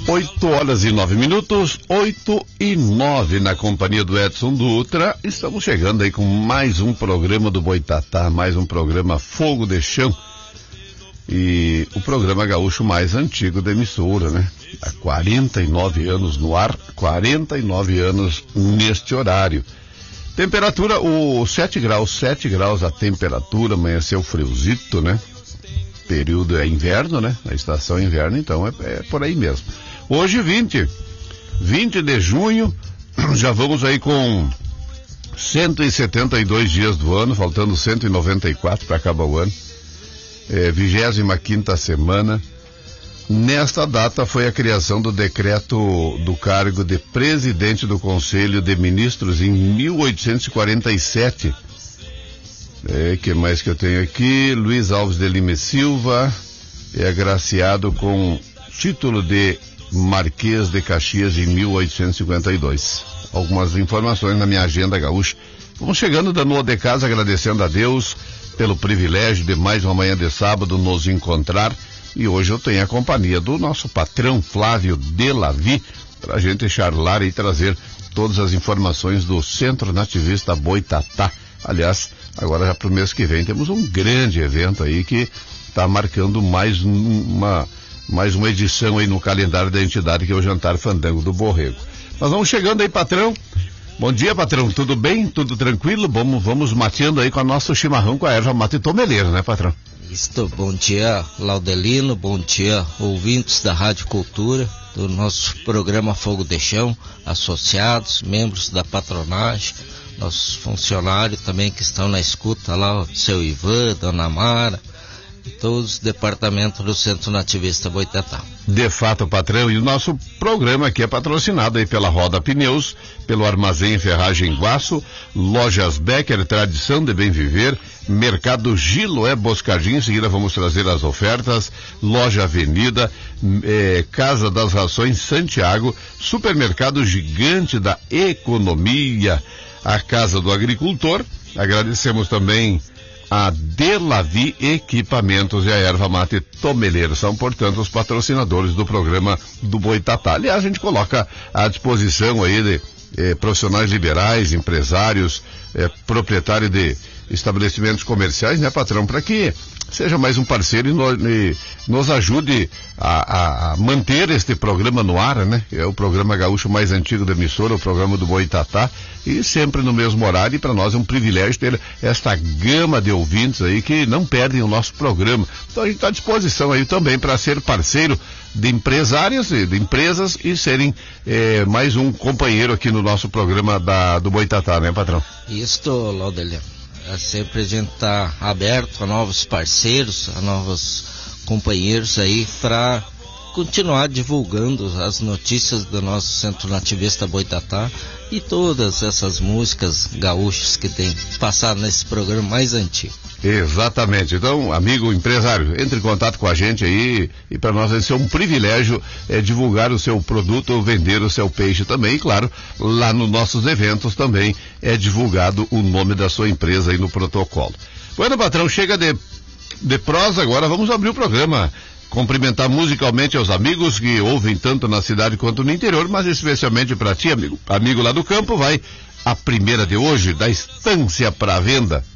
8h09, 8h09, na companhia do Edson Dutra. Estamos chegando aí com mais um programa do Boitatá, mais um programa Fogo de Chão. E o programa gaúcho mais antigo da emissora, né? Há 49 anos no ar, 49 anos neste horário. Temperatura, 7 graus a temperatura, amanheceu friozito, né? Período é inverno, né? A estação é inverno, então é por aí mesmo. Hoje 20 de junho, já vamos aí com 172 dias do ano, faltando 194 para acabar o ano. 25ª semana. Nesta data foi a criação do decreto do cargo de presidente do Conselho de Ministros em 1847. Que mais que eu tenho aqui? Luiz Alves de Lima e Silva é agraciado com título de Marquês de Caxias em 1852. Algumas informações na minha agenda gaúcha. Vamos chegando, dando o de casa, agradecendo a Deus pelo privilégio de mais uma manhã de sábado nos encontrar. E hoje eu tenho a companhia do nosso patrão Flávio Delavi para a gente charlar e trazer todas as informações do Centro Nativista Boitatá. Aliás, agora já para o mês que vem temos um grande evento aí que está marcando mais uma edição aí no calendário da entidade, que é o Jantar Fandango do Borrego. Nós vamos chegando aí, patrão. Bom dia, patrão. Tudo bem? Tudo tranquilo? Vamos mateando aí com a nossa chimarrão com a erva mate tomeleira, né, patrão? Isto, bom dia, Laudelino, bom dia, ouvintes da Rádio Cultura, do nosso programa Fogo de Chão, associados, membros da patronagem, nossos funcionários também que estão na escuta lá, o seu Ivan, Dona Mara, e todos os departamentos do Centro Nativista Boitatá. De fato, patrão, e o nosso programa aqui é patrocinado aí pela Roda Pneus, pelo Armazém Ferragem Guaço, Lojas Becker, Tradição de Bem Viver, Mercado Giloé Boscadinho, em seguida vamos trazer as ofertas, Loja Avenida, Casa das Rações Santiago, Supermercado Gigante da Economia, a Casa do Agricultor. Agradecemos também a Delavi Equipamentos e a Erva Mate Tomeleiro. São, portanto, os patrocinadores do programa do Boitatá. Aliás, a gente coloca à disposição aí de profissionais liberais, empresários, proprietários de estabelecimentos comerciais, né, patrão, para que seja mais um parceiro e nos ajude a manter este programa no ar, né? É o programa gaúcho mais antigo da emissora, o programa do Boitatá, e sempre no mesmo horário, e para nós é um privilégio ter esta gama de ouvintes aí que não perdem o nosso programa. Então a gente está à disposição aí também para ser parceiro de empresários e de empresas e serem mais um companheiro aqui no nosso programa do Boitatá, né, patrão? Isto, Laudelino. Sempre a gente está aberto a novos parceiros, a novos companheiros aí para continuar divulgando as notícias do nosso Centro Nativista Boitatá e todas essas músicas gaúchas que tem passado nesse programa mais antigo. Exatamente. Então, amigo empresário, entre em contato com a gente aí, e para nós vai ser um privilégio divulgar o seu produto ou vender o seu peixe também. E claro, lá nos nossos eventos também é divulgado o nome da sua empresa aí no protocolo. Bueno, patrão, chega de prosa, agora vamos abrir o programa. Cumprimentar musicalmente aos amigos que ouvem tanto na cidade quanto no interior, mas especialmente para ti, amigo lá do campo, vai a primeira de hoje, da Estância para Venda.